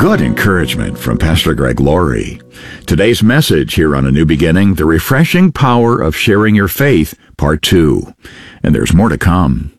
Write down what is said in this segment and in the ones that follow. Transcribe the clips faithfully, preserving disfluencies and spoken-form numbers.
Good encouragement from Pastor Greg Laurie. Today's message here on A New Beginning, the refreshing power of sharing your faith, part two. And there's more to come.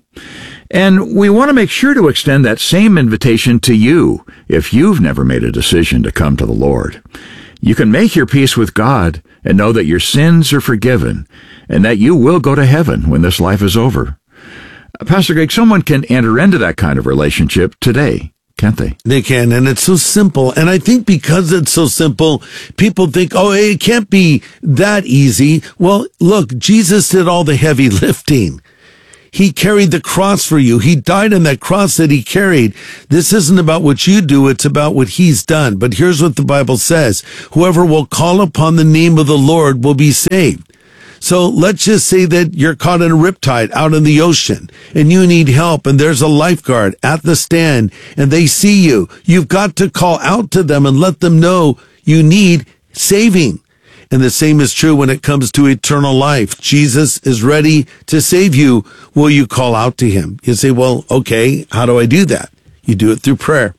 And we want to make sure to extend that same invitation to you if you've never made a decision to come to the Lord. You can make your peace with God and know that your sins are forgiven and that you will go to heaven when this life is over. Pastor Greg, someone can enter into that kind of relationship today, can't they? They can, and it's so simple. And I think because it's so simple, people think, oh, it can't be that easy. Well, look, Jesus did all the heavy lifting. He carried the cross for you. He died on that cross that he carried. This isn't about what you do. It's about what he's done. But here's what the Bible says. Whoever will call upon the name of the Lord will be saved. So let's just say that you're caught in a riptide out in the ocean and you need help and there's a lifeguard at the stand and they see you. You've got to call out to them and let them know you need saving. And the same is true when it comes to eternal life. Jesus is ready to save you. Will you call out to him? You say, well, okay, how do I do that? You do it through prayer.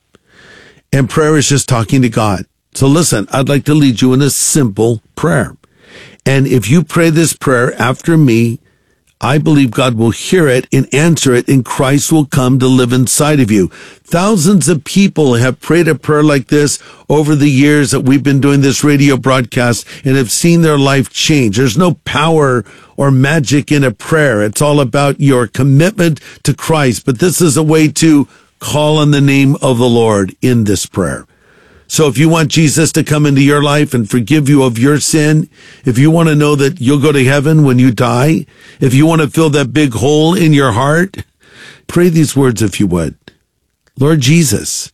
And prayer is just talking to God. So listen, I'd like to lead you in a simple prayer. And if you pray this prayer after me, I believe God will hear it and answer it, and Christ will come to live inside of you. Thousands of people have prayed a prayer like this over the years that we've been doing this radio broadcast and have seen their life change. There's no power or magic in a prayer. It's all about your commitment to Christ. But this is a way to call on the name of the Lord in this prayer. So if you want Jesus to come into your life and forgive you of your sin, if you want to know that you'll go to heaven when you die, if you want to fill that big hole in your heart, pray these words if you would. Lord Jesus,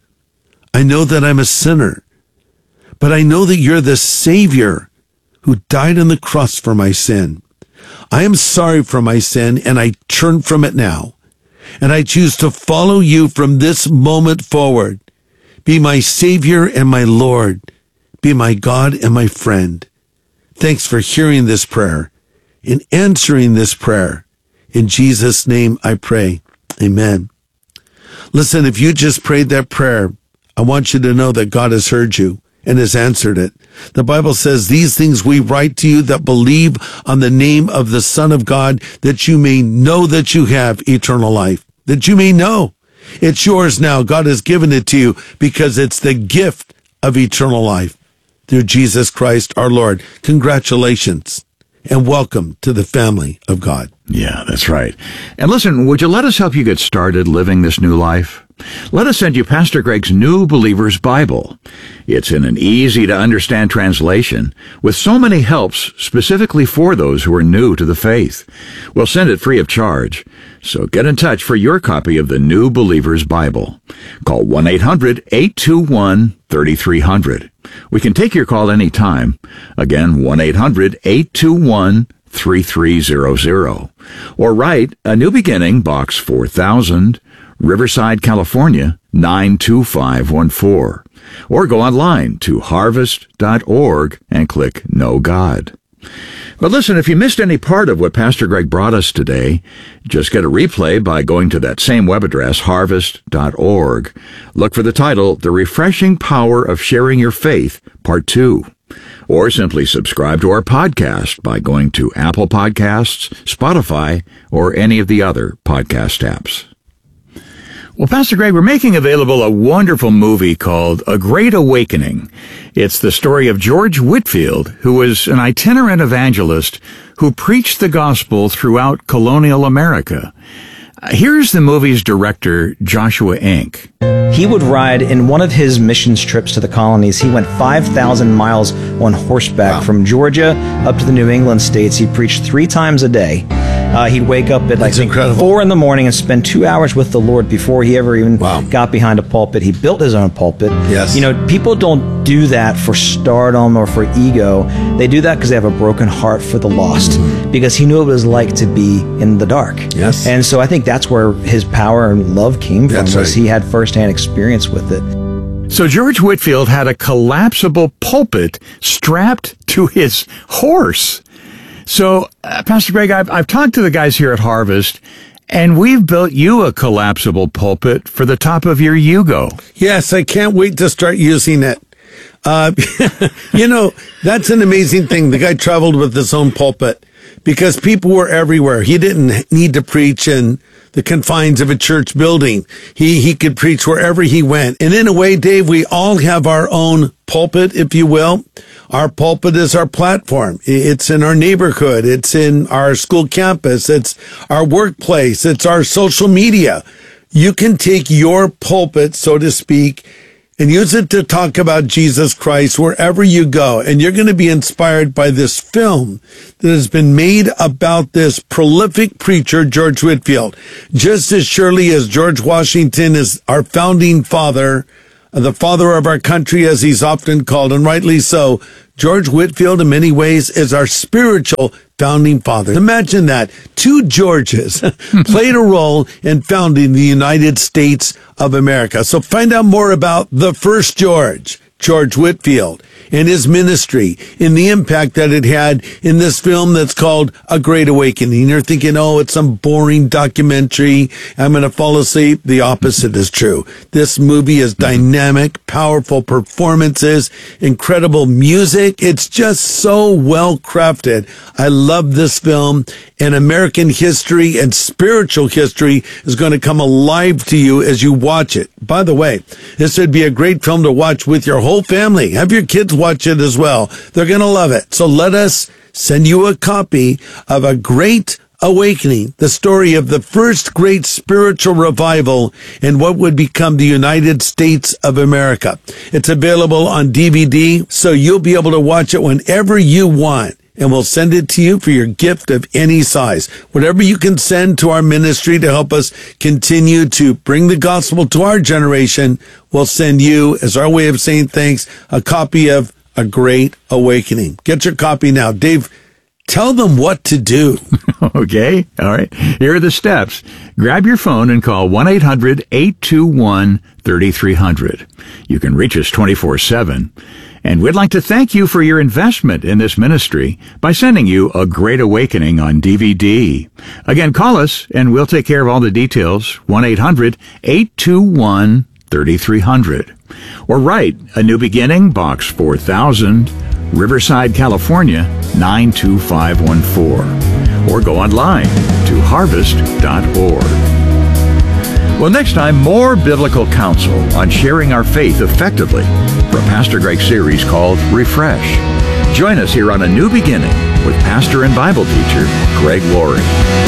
I know that I'm a sinner, but I know that you're the Savior who died on the cross for my sin. I am sorry for my sin and I turn from it now. And I choose to follow you from this moment forward. Be my Savior and my Lord. Be my God and my friend. Thanks for hearing this prayer and answering this prayer. In Jesus' name I pray. Amen. Listen, if you just prayed that prayer, I want you to know that God has heard you and has answered it. The Bible says, these things we write to you that believe on the name of the Son of God, that you may know that you have eternal life, that you may know. It's yours now. God has given it to you because it's the gift of eternal life through Jesus Christ our Lord. Congratulations and welcome to the family of God. Yeah, that's right. And listen, would you let us help you get started living this new life? Let us send you Pastor Greg's New Believer's Bible. It's in an easy-to-understand translation with so many helps specifically for those who are new to the faith. We'll send it free of charge. So get in touch for your copy of the New Believer's Bible. Call one eight hundred eight two one three three zero zero. We can take your call anytime. Again, one eight hundred eight two one three three zero zero. Or write A New Beginning, Box four thousand, Riverside, California, nine two five one four. Or go online to harvest dot org and click Know God. But listen, if you missed any part of what Pastor Greg brought us today, just get a replay by going to that same web address, harvest dot org. Look for the title, The Refreshing Power of Sharing Your Faith, Part two. Or simply subscribe to our podcast by going to Apple Podcasts, Spotify, or any of the other podcast apps. Well, Pastor Greg, we're making available a wonderful movie called A Great Awakening. It's the story of George Whitefield, who was an itinerant evangelist who preached the gospel throughout colonial America. Here's the movie's director, Joshua Enck. He would ride in one of his missions trips to the colonies. He went five thousand miles on horseback wow. from Georgia up to the New England states. He preached three times a day. Uh, he'd wake up at like four in the morning and spend two hours with the Lord before he ever even wow. got behind a pulpit. He built his own pulpit. Yes. You know, people don't do that for stardom or for ego. They do that because they have a broken heart for the lost, mm-hmm. because he knew what it was like to be in the dark. Yes. And so I think that's where his power and love came from, that's was right. he had firsthand experience with it. So George Whitefield had a collapsible pulpit strapped to his horse. So, uh, Pastor Greg, I've, I've talked to the guys here at Harvest, And we've built you a collapsible pulpit for the top of your Yugo. Yes, I can't wait to start using it. Uh, you know, that's an amazing thing. The guy traveled with his own pulpit because people were everywhere. He didn't need to preach in the confines of a church building. He, he could preach wherever he went. And in a way, Dave, we all have our own pulpit, if you will. Our pulpit is our platform. It's in our neighborhood. It's in our school campus. It's our workplace. It's our social media. You can take your pulpit, so to speak, and use it to talk about Jesus Christ wherever you go. And you're going to be inspired by this film that has been made about this prolific preacher, George Whitefield. Just as surely as George Washington is our founding father, the father of our country, as he's often called, and rightly so, George Whitefield, in many ways, is our spiritual founding father. Imagine that. Two Georges played a role in founding the United States of America. So find out more about the first George, George Whitefield, and his ministry, and the impact that it had in this film that's called A Great Awakening. You're thinking, oh, it's some boring documentary. I'm going to fall asleep. The opposite is true. This movie is dynamic, powerful performances, incredible music. It's just so well crafted. I love this film, and American history and spiritual history is going to come alive to you as you watch it. By the way, this would be a great film to watch with your whole family. Have your kids watch it as well. They're going to love it. So let us send you a copy of A Great Awakening, the story of the first great spiritual revival in what would become the United States of America. It's available on D V D, so you'll be able to watch it whenever you want. And we'll send it to you for your gift of any size. Whatever you can send to our ministry to help us continue to bring the gospel to our generation, we'll send you, as our way of saying thanks, a copy of A Great Awakening. Get your copy now. Dave, tell them what to do. Okay. All right. Here are the steps. Grab your phone and call one eight hundred eight two one three three zero zero. You can reach us twenty-four seven. And we'd like to thank you for your investment in this ministry by sending you A Great Awakening on D V D. Again, call us and we'll take care of all the details. one eight hundred eight two one three three zero zero. Or write A New Beginning, Box four thousand, Riverside, California, nine two five one four. Or go online to harvest dot org. Well, next time, more biblical counsel on sharing our faith effectively from Pastor Greg's series called Refresh. Join us here on A New Beginning with pastor and Bible teacher Greg Laurie.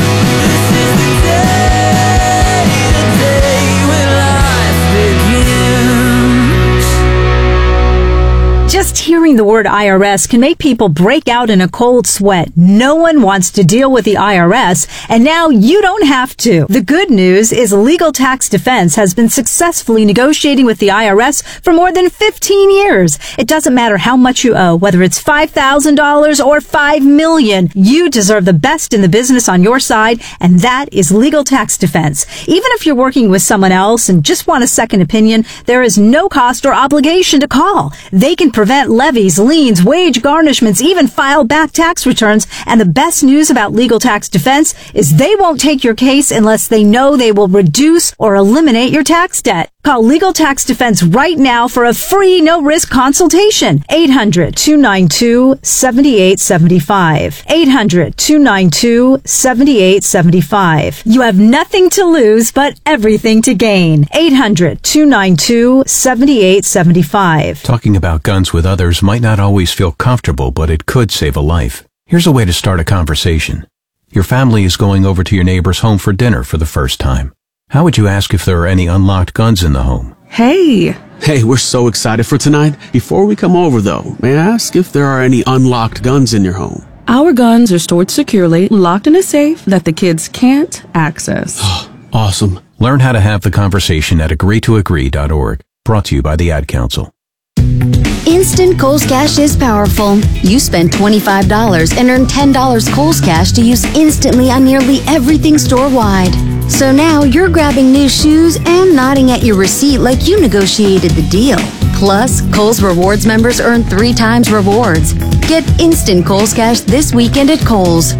Just hearing the word I R S can make people break out in a cold sweat. No one wants to deal with the I R S, and now you don't have to. The good news is Legal Tax Defense has been successfully negotiating with the I R S for more than fifteen years. It doesn't matter how much you owe, whether it's five thousand dollars or five million dollars. You deserve the best in the business on your side, and that is Legal Tax Defense. Even if you're working with someone else and just want a second opinion, there is no cost or obligation to call. They can prevent levies, liens, wage garnishments, even file back tax returns. And the best news about Legal Tax Defense is they won't take your case unless they know they will reduce or eliminate your tax debt. Call Legal Tax Defense right now for a free, no-risk consultation. eight hundred two nine two seven eight seven five. eight hundred two nine two seven eight seven five. You have nothing to lose, but everything to gain. eight hundred two nine two seven eight seven five. Talking about guns with others might not always feel comfortable, but it could save a life. Here's a way to start a conversation. Your family is going over to your neighbor's home for dinner for the first time. How would you ask if there are any unlocked guns in the home? Hey! Hey, we're so excited for tonight. Before we come over, though, may I ask if there are any unlocked guns in your home? Our guns are stored securely, locked in a safe that the kids can't access. Awesome. Learn how to have the conversation at agree to agree dot org. Brought to you by the Ad Council. Instant Kohl's Cash is powerful. You spend twenty-five dollars and earn ten dollars Kohl's Cash to use instantly on nearly everything store-wide. So now you're grabbing new shoes and nodding at your receipt like you negotiated the deal. Plus, Kohl's Rewards members earn three times rewards. Get instant Kohl's Cash this weekend at Kohl's.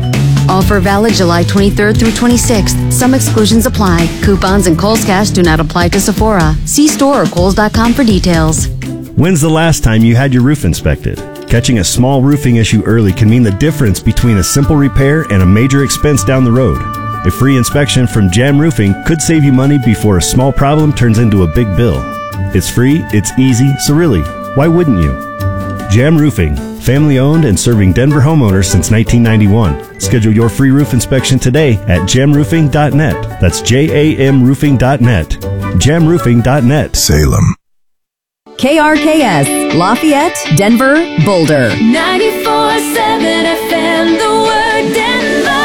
Offer valid July twenty-third through twenty-sixth. Some exclusions apply. Coupons and Kohl's Cash do not apply to Sephora. See store or kohls dot com for details. When's the last time you had your roof inspected? Catching a small roofing issue early can mean the difference between a simple repair and a major expense down the road. A free inspection from Jam Roofing could save you money before a small problem turns into a big bill. It's free, it's easy, so really, why wouldn't you? Jam Roofing, family owned and serving Denver homeowners since nineteen ninety-one. Schedule your free roof inspection today at jam roofing dot net. That's J A M roofing dot net. jam roofing dot net. Salem. K R K S, Lafayette, Denver, Boulder. ninety-four seven F M, the word Denver.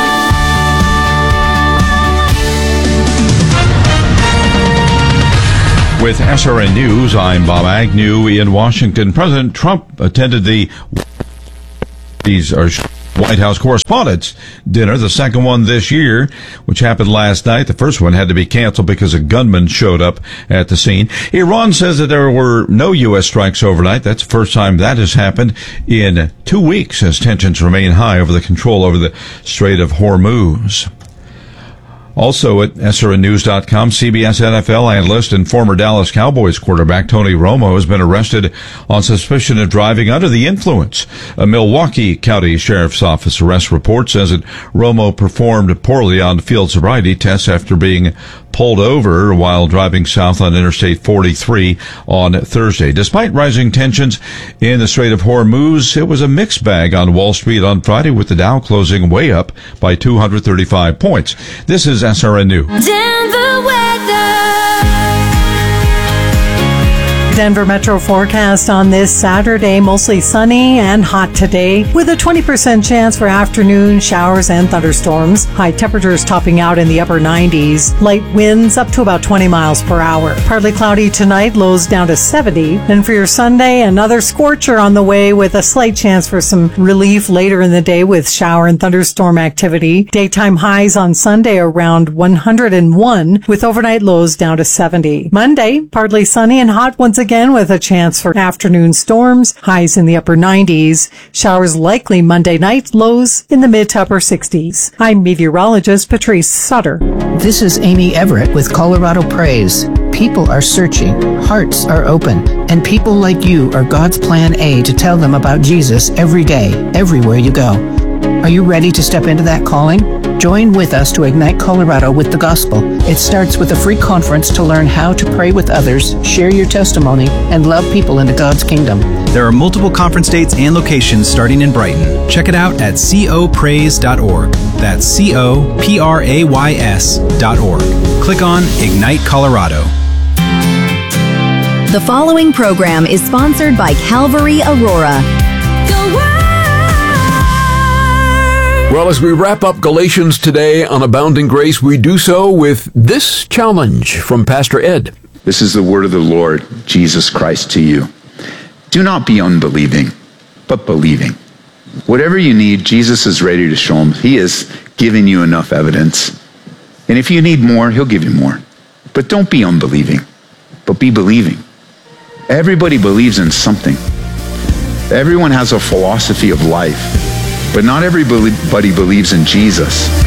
With S R N News, I'm Bob Agnew in Washington. President Trump attended the these are White House Correspondents' Dinner, the second one this year, which happened last night. The first one had to be canceled because a gunman showed up at the scene. Iran says that there were no U S strikes overnight. That's the first time that has happened in two weeks as tensions remain high over the control over the Strait of Hormuz. Also at S R N news dot com, C B S N F L analyst and former Dallas Cowboys quarterback Tony Romo has been arrested on suspicion of driving under the influence. A Milwaukee County Sheriff's Office arrest report says that Romo performed poorly on field sobriety tests after being pulled over while driving south on Interstate forty-three on Thursday. Despite rising tensions in the Strait of Hormuz, it was a mixed bag on Wall Street on Friday, with the Dow closing way up by two hundred thirty-five points. This is S R N News. Denver weather. Denver Metro forecast on this Saturday, mostly sunny and hot today, with a twenty percent chance for afternoon showers and thunderstorms. High temperatures topping out in the upper nineties. Light winds up to about twenty miles per hour. Partly cloudy tonight, lows down to seventy. And for your Sunday, another scorcher on the way, with a slight chance for some relief later in the day with shower and thunderstorm activity. Daytime highs on Sunday around one hundred one, with overnight lows down to seventy. Monday, partly sunny and hot once again. Again, with a chance for afternoon storms, highs in the upper nineties. Showers likely Monday night, lows in the mid to upper sixties. I'm meteorologist Patrice Sutter. This is Amy Everett with Colorado Praise. People are searching, hearts are open, and people like you are God's plan A to tell them about Jesus every day, everywhere you go. Are you ready to step into that calling? Join with us to ignite Colorado with the gospel. It starts with a free conference to learn how to pray with others, share your testimony, and love people into God's kingdom. There are multiple conference dates and locations starting in Brighton. Check it out at co praise dot org. That's C O P R A Y S dot org. Click on Ignite Colorado. The following program is sponsored by Calvary Aurora. Well, as we wrap up Galatians today on Abounding Grace, we do so with this challenge from Pastor Ed. This is the word of the Lord Jesus Christ to you. Do not be unbelieving, but believing. Whatever you need, Jesus is ready to show them. He is giving you enough evidence. And if you need more, he'll give you more. But don't be unbelieving, but be believing. Everybody believes in something. Everyone has a philosophy of life. But not everybody believes in Jesus.